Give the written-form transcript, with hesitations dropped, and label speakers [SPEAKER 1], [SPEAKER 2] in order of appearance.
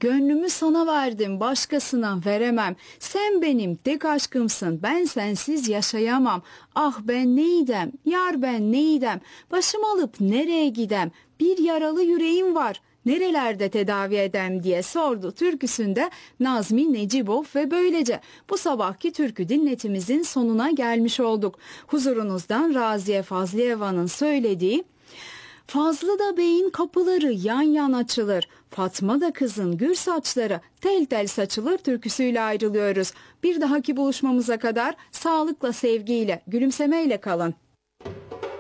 [SPEAKER 1] Gönlümü sana verdim, başkasına veremem. Sen benim tek aşkımsın, ben sensiz yaşayamam. Ah ben neydem, yar ben neydem, başım alıp nereye gidem, bir yaralı yüreğim var, nerelerde tedavi edem diye sordu türküsünde Nazmi Necipov ve böylece bu sabahki türkü dinletimizin sonuna gelmiş olduk. Huzurunuzdan Raziye Fazlıyeva'nın söylediği Fazlı da beyin kapıları yan yan açılır, Fatma da kızın gür saçları tel tel saçılır türküsüyle ayrılıyoruz. Bir dahaki buluşmamıza kadar sağlıkla, sevgiyle, gülümsemeyle kalın.